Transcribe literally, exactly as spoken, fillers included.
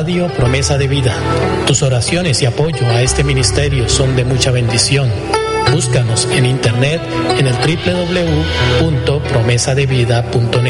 Radio Promesa de Vida. Tus oraciones y apoyo a este ministerio son de mucha bendición. Búscanos en internet en el doble u doble u doble u punto promesa de vida punto net.